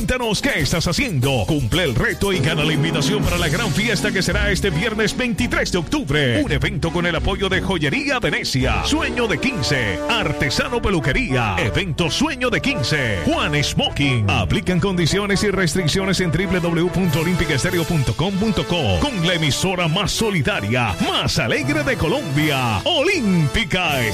Cuéntanos qué estás haciendo. Cumple el reto y gana la invitación para la gran fiesta que será este viernes 23 de octubre. Un evento con el apoyo de Joyería Venecia, Sueño de 15, Artesano Peluquería, Evento Sueño de 15, Juan Smoking. Aplican condiciones y restricciones en www.olympicaestereo.com.co con la emisora más solidaria, más alegre de Colombia, Olímpica